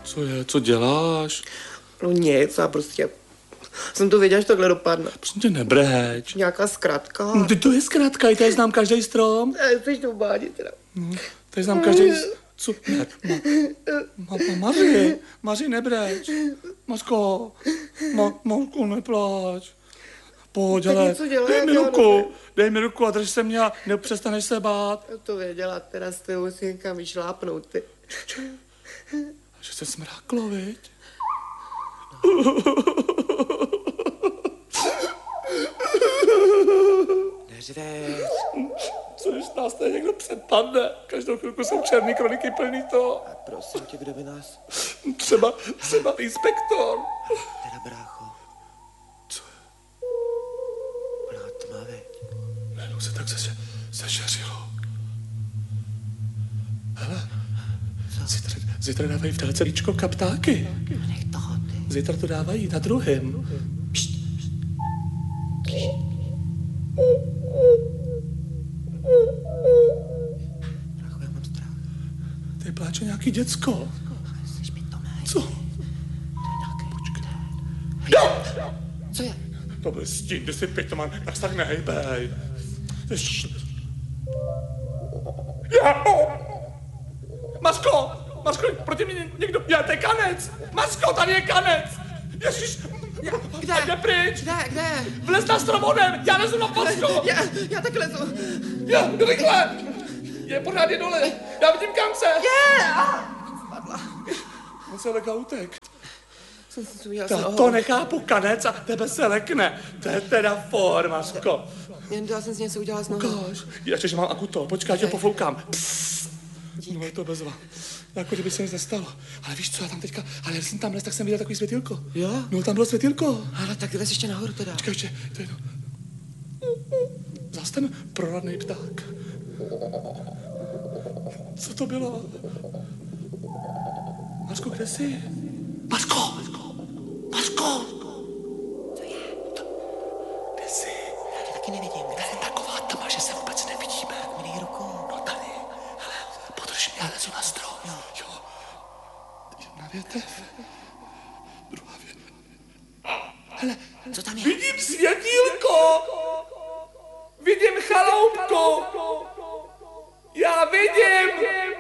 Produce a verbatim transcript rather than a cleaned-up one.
Co je, co děláš? No nic, já prostě jsem to věděla, že takhle dopadne. Prosím tě, nebreč. Nějaká zkratka. No, ty to je zkratka, i tady znám každý strom. Já jsi to bádí teda. No, tady znám každý... Co? Ne, ma, ma, ma, Maři, Maři, nebreč. Mařko, ma, Mařko, nepláč. Pojď, Tak hele, něco dělej, dej mi já ruku, nevím. dej mi ruku a drž se mě a nepřestaneš se bát. Já to věděla, teda s tebou si někam vyšlápnout, ty. Že se smráklo, viď? Neřveš. Co když nás tady někdo přepadne? Každou chvilku jsou černý kroniky plný to. A prosím tě, kdo by nás... Třeba, třeba inspektor. Teda brácho. Co je? Plná tma, veď. Najednou se tak zase zažařilo. Hele, zítra, zítra dávají v telecelíčko kaptáky. Nech toho, ty. Zítra to dávají na druhém. Pšt. Brácho, já mám strach. Tady pláče nějaký děcko. Jsi mi to mé. Co? To je nějaký... Počkej. Jo! Co je? To byl stín, kde si pět, to mám, tak se tak nehejbej. Mařko! Mařko, proti mě někdo... Já, to je kanec! Mařko, tady je kanec! Ježiš! Kde? Jde pryč! Kde, kde? Vlez na stromonem! Já lezu na pasko! Já, já tak lezu. Já, rychle! Je pořád je dole! Já vidím kance! Je! Spadla. On se lekl utek. Jsem si udělal To, to nechápu, kanec a tebe se lekne. To je teda for, Mařko. Jen já jsem si něco udělala s nohou. Ukáž. Ještě, že mám akuto. Počkej, já tě pofoukám. Psst. No je to bezva. Jako kdyby se nic nestalo. Ale víš co, já tam teďka, ale když jsem tam les, tak jsem viděl takový světýlko. Jo? No tam bylo světýlko. Ale tak lez ještě nahoru teda. Počkej, ještě, to je to. Zas ten proradnej pták. Co to bylo? Mařko, kde jsi? Mařko! Mařko! Co je? Kde jsi? Já tě taky nevidím. Kde To je taková tma, že se vůbec nevidíme. mi dej ruku? No tady. Hele, podrž mě, já lezu na strom. Jo. jo. Jedna větev. Druhá větev. Hele, Co tam je? vidím světýlko. Vidím chaloupku. Já vidím.